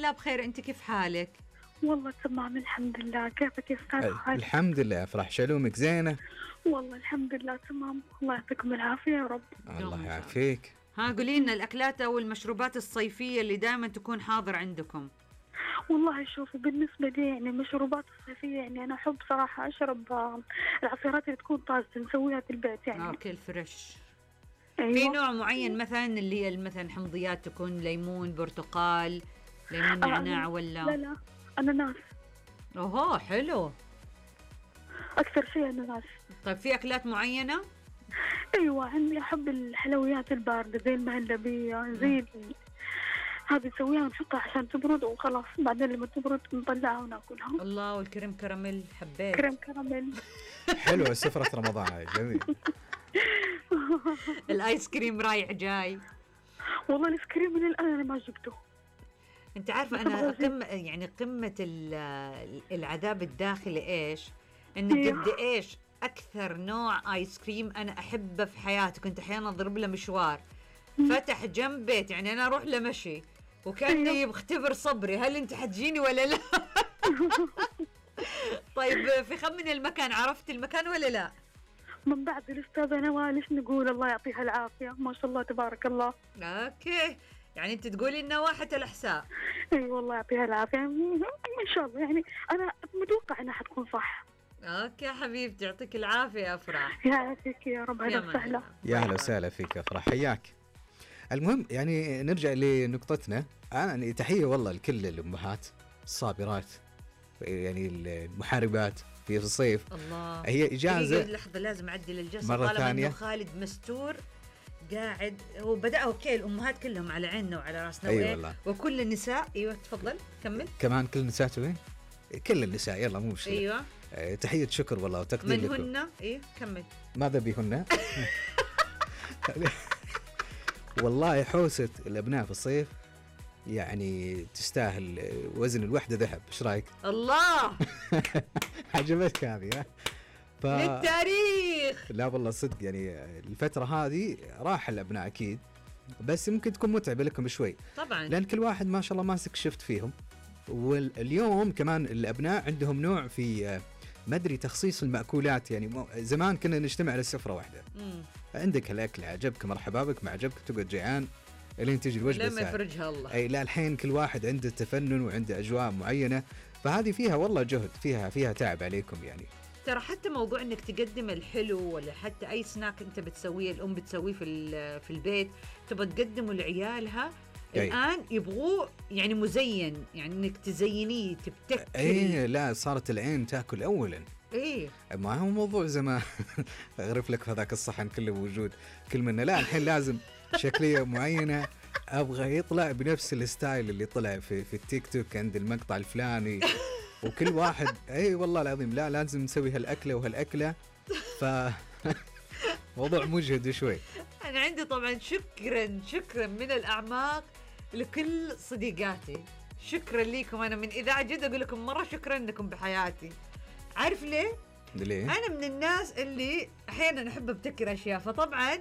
الله بخير. أنت كيف حالك؟ والله تمام الحمد لله. كيفك يا أستاذ خالد؟ الحمد لله. أفرح شلومك زينة؟ والله الحمد لله تمام. الله يعطيكم العافية يا رب. الله يعافيك. ها قولي لنا الأكلات أو المشروبات الصيفية اللي دائما تكون حاضر عندكم. والله شوفي بالنسبة لي يعني المشروبات الصيفية يعني أنا أحب صراحة أشرب العصيرات اللي تكون طازجة نسويها في البيت يعني. أوكي الفريش. أيوة. في نوع معين مثلا اللي هي مثلا حمضيات تكون ليمون برتقال ليمون نعناع ولا؟ لا أناناس. أوه حلو. أكثر شيء أناناس. طيب في أكلات معينة؟ أيوة عندي أحب الحلويات الباردة زي المهلبية زي هذه نسويها ونحطها عشان تبرد وخلاص بعدين لما تبرد نطلعها وناكلها. الله والكريم كراميل حبيت. كريم كراميل حلوة سفرة رمضان جميل. الآيس كريم رايح جاي. والله الآيس كريم من الآن أنا ما جبته. أنت عارفة أنا قمة العذاب الداخلي إيش؟ إنك قد إيش أكثر نوع آيس كريم أنا أحبه في حياتي. كنت أحيانا أضرب له مشوار فتح جنب بيت يعني أنا أروح لمشي وكأني بختبر صبري هل أنت حتجيني ولا لا. طيب في خمن المكان، عرفت المكان ولا لا؟ من بعد الأستاذة نوال إيش نقول الله يعطيها العافية ما شاء الله تبارك الله. أوكي يعني أنت تقولي إنه واحد الأحساء. أي والله يعطيها العافية إن شاء الله يعني أنا متوقع أنها حتكون صح. اوكي حبيبتي يعطيك العافيه يا افراح. يعافيك يا رب. هلا وسهلا. يا هلا وسهلا فيك افراح حياك. المهم يعني نرجع لنقطتنا. انا يعني تحيه والله لكل الامهات الصابرات يعني المحاربات في الصيف. الله هي اجازه. لحظه لازم اعدل الجلسه مرة ثانية. خالد مستور قاعد هو بدأ. اوكي الامهات كلهم على عيننا وعلى راسنا. ايوه والله. وكل النساء. ايوه تفضل كمل. كمان كل النساء وين؟ كل النساء يلا مو مشكله. ايوه تحية شكر والله وتقدير لكم. من هن؟ ايه كمل. ماذا بهن؟ والله حوسة الأبناء في الصيف يعني تستاهل وزن الوحدة ذهب. ايش رايك؟ الله عجبتك هذه؟ للتاريخ. لا والله صدق يعني الفترة هذه راح الأبناء أكيد بس ممكن تكون متعبة لكم شوي طبعا لأن كل واحد ما شاء الله ماسك شفت فيهم. واليوم كمان الأبناء عندهم نوع في ما أدري تخصيص المأكولات يعني زمان كنا نجتمع على السفرة واحدة. عندك الأكل عجبك مرحبا بك ما عجبك تقعد جيعان لين تجي الوجبة لما يفرجها الله. أي لا الحين كل واحد عنده تفنن وعنده أجواء معينة فهذه فيها والله جهد فيها تعب عليكم يعني. ترى حتى موضوع انك تقدم الحلو ولا حتى اي سناك انت بتسويه الام بتسويه في البيت تبغى تقدمه لعيالها. الآن يبغوه يعني مزين يعني انك تزينيه تبتكري. ايه لا صارت العين تاكل اولا. ايه ما هو موضوع زمان اغرف لك في هذاك الصحن كله موجود كل منا. لا الحين لازم شكلية معينة ابغى يطلع بنفس الستايل اللي طلع في التيك توك عند المقطع الفلاني وكل واحد اي والله العظيم لا لازم نسوي هالأكلة وهالأكلة موضوع مجهد شوي. انا عندي طبعا شكرا من الأعماق لكل صديقاتي. شكرا لكم. أنا من إذاعة جدة أقول لكم مرة شكرا لكم بحياتي. عارف ليه؟ أنا من الناس اللي أحيانا أحب أبتكر أشياء. فطبعا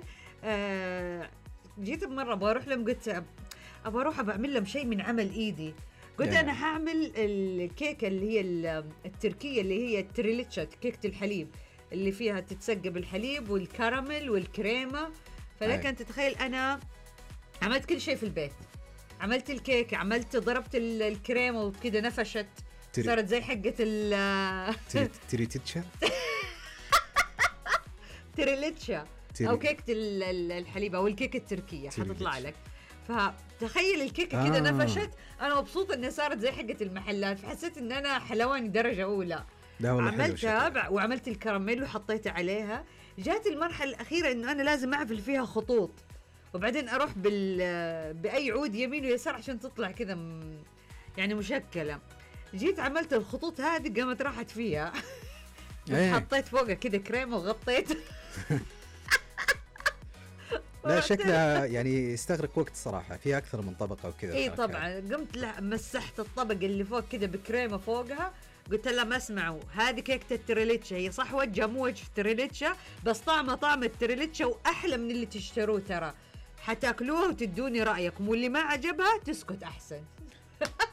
جيت مرة بروح لهم قلت أبغى أروح بعمل لهم شيء من عمل إيدي. قلت أنا هعمل الكيكة اللي هي التركية اللي هي التريليتشا كيكة الحليب اللي فيها تتسقى بالحليب والكراميل والكريمة. فلكن تتخيل أنا عملت كل شيء في البيت. عملت الكيك ضربت الكريمة وكده نفشت صارت زي حقة تريليتشا أو كيكة الحليب أو الكيكة التركية حتطلع لك. فتخيل الكيكة كده نفشت. أنا مبسوطة إنها صارت زي حقة المحلات فحسيت إن أنا حلواني درجة أولى. عملتها وعملت الكراميل وحطيته عليها. جات المرحلة الأخيرة إنه أنا لازم أعمل فيها خطوط وبعدين أروح بأي عود يمين ويسار عشان تطلع كذا يعني مشكلة. جيت عملت الخطوط هذه قامت راحت فيها. حطيت فوقها كذا كريمة وغطيت. لا شكلها يعني يستغرق وقت صراحة فيها أكثر من طبقة وكذا. إيه طبعا قمت مسحت الطبق اللي فوق كذا بكريمة فوقها. قلت لها ما اسمعوا هذه كيكة التريليتشا هي صح وجهها مو وجه التريليتشا بس طعمها طعم التريليتشا وأحلى من اللي تشتروه. ترى حتاكلوها وتدوني رأيكم واللي ما عجبها تسكت أحسن.